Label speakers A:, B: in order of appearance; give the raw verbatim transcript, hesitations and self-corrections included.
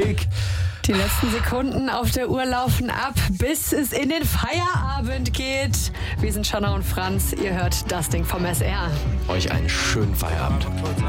A: Kick.
B: Die letzten Sekunden auf der Uhr laufen ab, bis es in den Feierabend geht. Wir sind Shanna und Franz. Ihr hört das Ding vom S R.
A: Euch einen schönen Feierabend.